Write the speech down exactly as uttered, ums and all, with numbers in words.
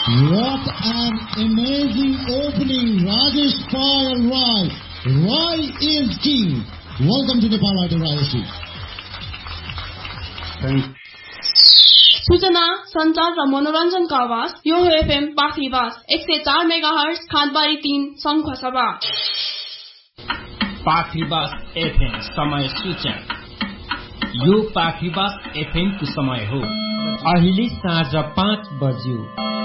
What an amazing opening, Rajesh Pai and Rai. Rai is king. Welcome to Nepal Idol Rajeshji. सूचना, संचार र मनोरञ्जनका आवाज यो हो एफएम पाखरीवास एक सय चार मेगाहर्ज खाँदबारी तीन शङ्खसभा। पाखरीवास एफएम समय सूचना। यो पाखरीवास एफएम को समय हो। अहिले साँझ पाँच बज्यो।